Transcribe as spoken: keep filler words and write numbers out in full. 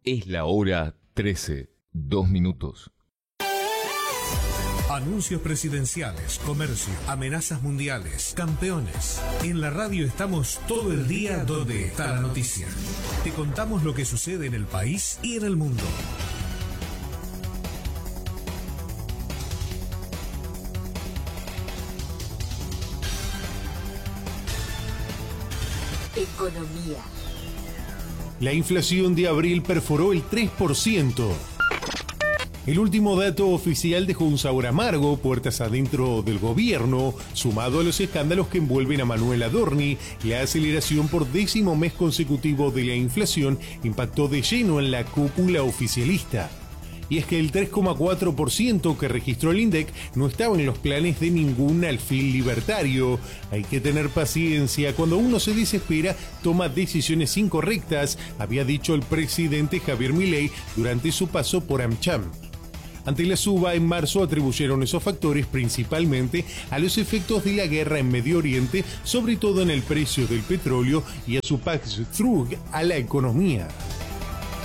Es la hora trece, dos minutos. Anuncios presidenciales, comercio, amenazas mundiales, campeones. En la radio estamos todo el día donde está la noticia. Te contamos lo que sucede en el país y en el mundo. Economía. La inflación de abril perforó el tres por ciento. El último dato oficial dejó un sabor amargo, puertas adentro del gobierno, sumado a los escándalos que envuelven a Manuel Adorni. La aceleración por décimo mes consecutivo de la inflación impactó de lleno en la cúpula oficialista. Y es que el tres coma cuatro por ciento que registró el INDEC no estaba en los planes de ningún alfil libertario. Hay que tener paciencia, cuando uno se desespera toma decisiones incorrectas, había dicho el presidente Javier Milei durante su paso por AmCham. Ante la suba en marzo atribuyeron esos factores principalmente a los efectos de la guerra en Medio Oriente, sobre todo en el precio del petróleo y a su pass-through a la economía.